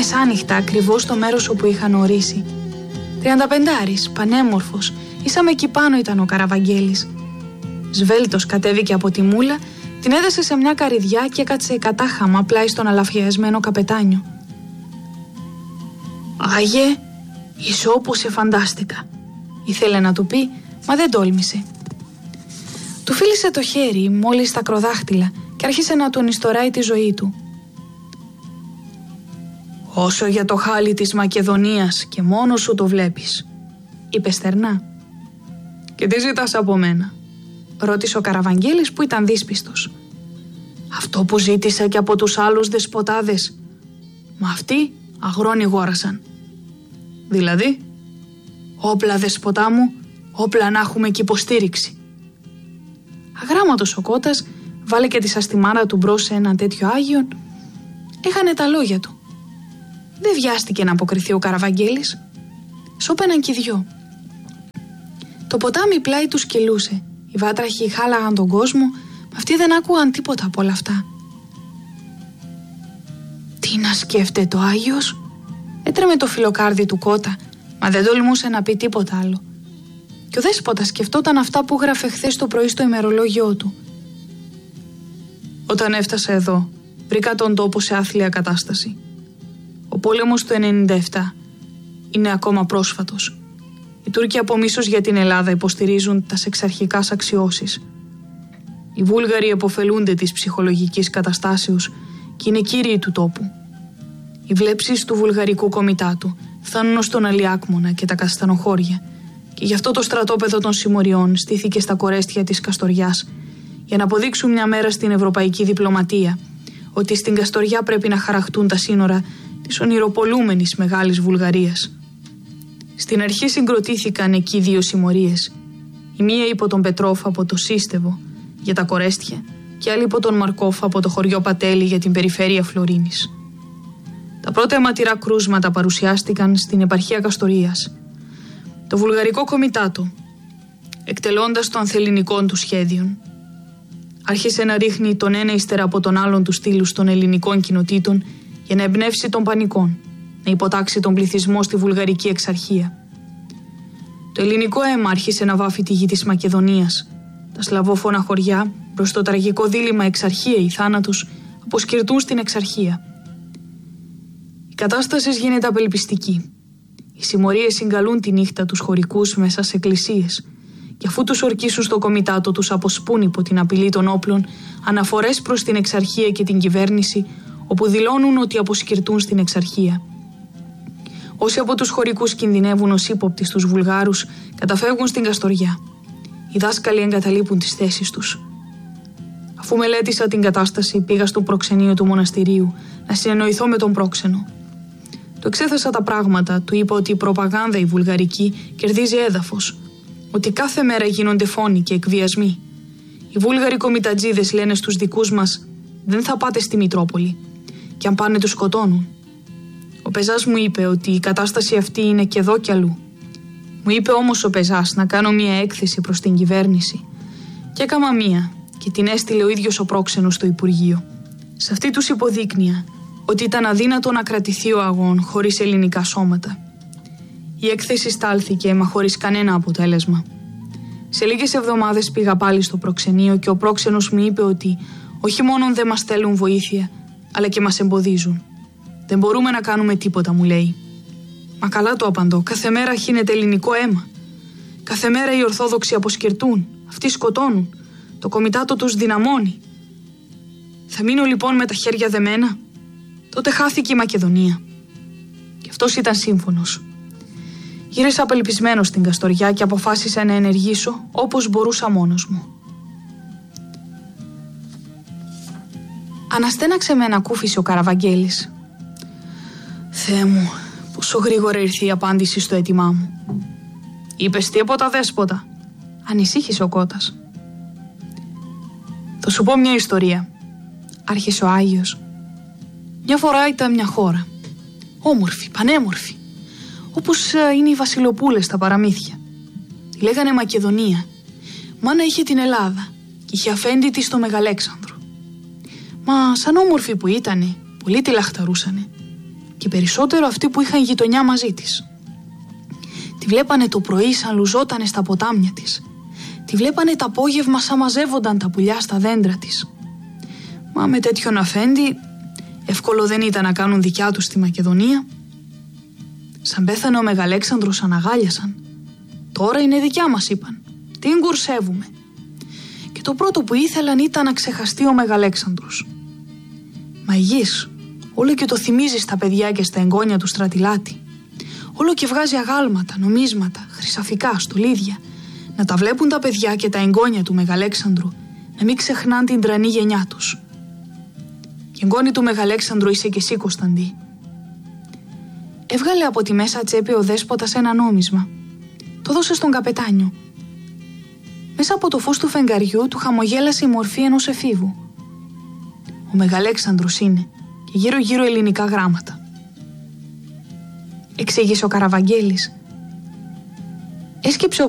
μεσάνυχτα ακριβώς στο μέρος όπου είχαν ορίσει. 35άρης, πανέμορφος, ήσαμε εκεί πάνω ήταν ο Καραβαγγέλης. Σβέλτος κατέβηκε από τη μούλα, την έδεσε σε μια καρυδιά και έκατσε κατάχαμα πλάι στον αλαφιασμένο καπετάνιο. «Άγιε, είσαι όπως σε φαντάστηκα», ήθελε να του πει, μα δεν τόλμησε. Του φίλησε το χέρι μόλις τα ακροδάχτυλα και άρχισε να τον ιστοράει τη ζωή του. «Όσο για το χάλι της Μακεδονίας και μόνο σου το βλέπεις», είπε στερνά. «Και τι ζητάς από μένα?» ρώτησε ο Καραβαγγέλης που ήταν δύσπιστος. «Αυτό που ζήτησα και από τους άλλους δεσποτάδες. Μα αυτοί αγρόνι γόρασαν». «Δηλαδή?» «Όπλα, δεσποτά μου, όπλα να έχουμε και υποστήριξη». Αγράμματος ο Κώτας βάλε και τη σαστιμάρα του μπρος σε ένα τέτοιο άγιον. Έχανε τα λόγια του. Δεν βιάστηκε να αποκριθεί ο Καραβαγγέλης. Σώπαιναν κι οι δυο. Το ποτάμι πλάι τους κυλούσε. Οι βάτραχοι χάλαγαν τον κόσμο, μα αυτοί δεν άκουγαν τίποτα από όλα αυτά. «Τι να σκέφτεται ο Άγιος?» έτρεμε το φιλοκάρδι του Κώτα, μα δεν τολμούσε να πει τίποτα άλλο. Και ο δέσποτας σκεφτόταν αυτά που γράφε χθες το πρωί στο ημερολόγιό του. «Όταν έφτασα εδώ, βρήκα τον τόπο σε άθλια κατάσταση. Ο πόλεμος του 97 είναι ακόμα πρόσφατος. Οι Τούρκοι από μίσος για την Ελλάδα υποστηρίζουν τας εξαρχικάς αξιώσεις. Οι Βούλγαροι επωφελούνται της ψυχολογικής καταστάσεως και είναι κύριοι του τόπου. Οι βλέψεις του βουλγαρικού κομιτάτου φτάνουν ως τον Αλιάκμονα και τα καστανοχώρια και γι' αυτό το στρατόπεδο των συμμοριών στήθηκε στα κορέστια της Καστοριάς για να αποδείξουν μια μέρα στην ευρωπαϊκή διπλωματία ότι στην Καστοριά πρέπει να χαραχτούν τα σύνορα της ονειροπολούμενης Μεγάλης Βουλγαρίας. Στην αρχή συγκροτήθηκαν εκεί δύο συμμορίες. Η μία υπό τον Πετρόφ από το Σύστεβο για τα κορέστια και άλλη υπό τον Μαρκόφ από το χωριό Πατέλη για την περιφέρεια Φλωρίνης. Τα πρώτα αιματηρά κρούσματα παρουσιάστηκαν στην επαρχία Καστορίας. Το βουλγαρικό κομιτάτο, εκτελώντας το ανθελληνικών του σχέδιων, άρχισε να ρίχνει τον ένα ύστερα από τον άλλον τους στήλους των ελληνικών κοινοτήτων για να εμπνεύσει τον πανικών, να υποτάξει τον πληθυσμό στη βουλγαρική εξαρχία. Το ελληνικό αίμα άρχισε να βάφει τη γη της Μακεδονίας. Τα σλαβόφωνα χωριά, προς το τραγικό δίλημμα εξαρχία ή θάνατος, αποσκυρτούν στην εξαρχία. Η κατάσταση γίνεται απελπιστική. Οι συμμορίες συγκαλούν τη νύχτα τους χωρικούς μέσα σε εκκλησίες και αφού τους ορκίσουν στο κομιτάτο τους αποσπούν υπό την απειλή των όπλων αναφορές προς την εξαρχία και την κυβέρνηση, όπου δηλώνουν ότι αποσκυρτούν στην εξαρχία. Όσοι από τους χωρικούς κινδυνεύουν ως ύποπτοι στους Βουλγάρους καταφεύγουν στην Καστοριά. Οι δάσκαλοι εγκαταλείπουν τις θέσεις τους. Αφού μελέτησα την κατάσταση, πήγα στο προξενείο του μοναστηρίου να συνεννοηθώ με τον πρόξενο. Του εξέθεσα τα πράγματα, του είπα ότι η προπαγάνδα η βουλγαρική κερδίζει έδαφος, ότι κάθε μέρα γίνονται φόνοι και εκβιασμοί. Οι Βούλγαροι κομιτατζίδες λένε στους δικούς μας: «Δεν θα πάτε στη Μητρόπολη», και αν πάνε τους σκοτώνουν. Ο πεζάς μου είπε ότι η κατάσταση αυτή είναι και εδώ κι αλλού. Μου είπε όμως ο πεζάς να κάνω μια έκθεση προς την κυβέρνηση. Και έκανα μία και την έστειλε ο ίδιος ο πρόξενος στο Υπουργείο. Σε αυτή τους υποδείκνυα ότι ήταν αδύνατο να κρατηθεί ο αγών χωρίς ελληνικά σώματα. Η έκθεση στάλθηκε μα χωρίς κανένα αποτέλεσμα. Σε λίγες εβδομάδες πήγα πάλι στο προξενείο και ο πρόξενος μου είπε ότι όχι μόνο δεν μας στέλνουν βοήθεια, αλλά και μας εμποδίζουν. «Δεν μπορούμε να κάνουμε τίποτα», μου λέει. «Μα καλά», το απαντώ, «κάθε μέρα χύνεται ελληνικό αίμα. Κάθε μέρα οι Ορθόδοξοι αποσκυρτούν, αυτοί σκοτώνουν, το κομιτάτο τους δυναμώνει. Θα μείνω λοιπόν με τα χέρια δεμένα?» Τότε χάθηκε η Μακεδονία. Και αυτός ήταν σύμφωνος. Γύρισα απελπισμένος στην Καστοριά και αποφάσισα να ενεργήσω όπως μπορούσα μόνος μου. Αναστέναξε με ανακούφιση ο Καραβαγγέλης. «Θεέ μου, πόσο γρήγορα ήρθε η απάντηση στο αίτημά μου». «Είπες τίποτα, δέσποτα?» ανησύχησε ο Κώτας. «Θα σου πω μια ιστορία», άρχισε ο Άγιος. «Μια φορά ήταν μια χώρα, όμορφη, πανέμορφη, όπως είναι οι βασιλοπούλες στα παραμύθια. Τη λέγανε Μακεδονία. Μάνα είχε την Ελλάδα και είχε αφέντη της το Μεγαλέξανδρο. Μα σαν όμορφη που ήτανε, πολλοί τη λαχταρούσανε. και περισσότερο αυτοί που είχαν γειτονιά μαζί της. Τη βλέπανε το πρωί σαν λουζότανε στα ποτάμια της. Τη βλέπανε το απόγευμα σαν μαζεύονταν τα πουλιά στα δέντρα της. Μα με τέτοιον αφέντη εύκολο δεν ήταν να κάνουν δικιά τους στη Μακεδονία. Σαν πέθανε ο Μεγαλέξανδρος αναγάλιασαν. Τώρα είναι δικιά μας, είπαν. Την κουρσεύουμε. Και το πρώτο που ήθελαν ήταν να ξεχαστεί ο Μεγαλέξανδρος. Μα η γης όλο και το θυμίζει στα παιδιά και στα εγγόνια του Στρατιλάτη. Όλο και βγάζει αγάλματα, νομίσματα, χρυσαφικά, στολίδια, να τα βλέπουν τα παιδιά και τα εγγόνια του Μεγαλέξανδρου, να μην ξεχνάν την τρανή γενιά τους. Και εγγόνη του Μεγαλέξανδρου είσαι και εσύ, Κωνσταντή. Έβγαλε από τη μέσα τσέπη ο δέσποτας ένα νόμισμα. Το δώσε στον καπετάνιο. Μέσα από το φως του φεγγαριού του χαμογέλασε η μορφή ενός εφήβου. Ο Μεγαλέξανδρος είναι και γύρω-γύρω ελληνικά γράμματα. Εξήγησε ο Καραβαγγέλης. Έσκυψε ο